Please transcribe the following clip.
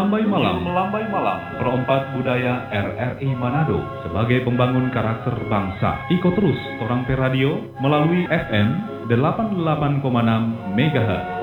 Melambai Malam, Perompak Budaya RRI Manado sebagai pembangun karakter bangsa. Ikut terus Torang Pe Radio melalui FM 88,6 MHz.